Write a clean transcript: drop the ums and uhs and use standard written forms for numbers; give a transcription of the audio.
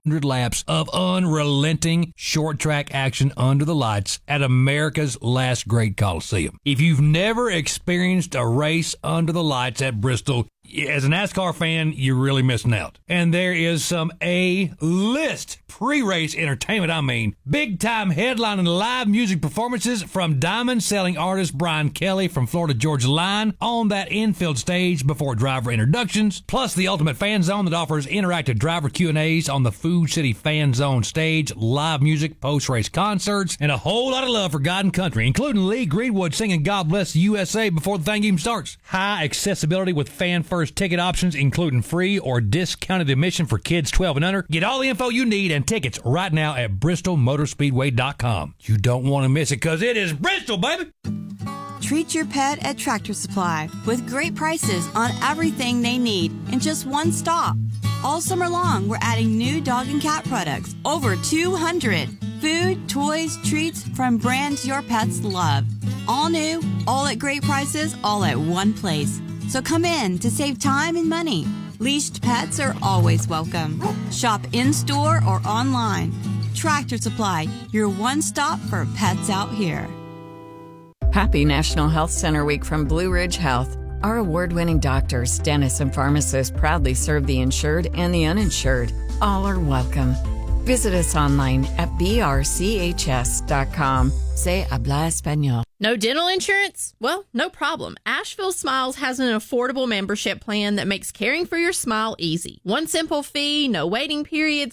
100 laps of unrelenting short track action under the lights at America's last great Coliseum. If you've never experienced a race under the lights at Bristol, as a NASCAR fan, you're really missing out. And there is some A-list pre-race entertainment. I mean, big-time headlining live music performances from diamond-selling artist Brian Kelly from Florida Georgia Line on that infield stage before driver introductions, plus the Ultimate Fan Zone that offers interactive driver Q&As on the Food City Fan Zone stage, live music, post-race concerts, and a whole lot of love for God and country, including Lee Greenwood singing God Bless the USA before the thing even starts. High accessibility with fan-first ticket options, including free or discounted admission for kids 12 and under. Get all the info you need and tickets right now at BristolMotorspeedway.com. You don't want to miss it because it is Bristol, baby! Treat your pet at Tractor Supply with great prices on everything they need in just one stop. All summer long, we're adding new dog and cat products, over 200. Food, toys, treats from brands your pets love. All new, all at great prices, all at one place. So come in to save time and money. Leashed pets are always welcome. Shop in-store or online. Tractor Supply, your one stop for pets out here. Happy National Health Center Week from Blue Ridge Health. Our award-winning doctors, dentists, and pharmacists proudly serve the insured and the uninsured. All are welcome. Visit us online at brchs.com. Se habla español. No dental insurance? Well, no problem. Asheville Smiles has an affordable membership plan that makes caring for your smile easy. One simple fee, no waiting periods,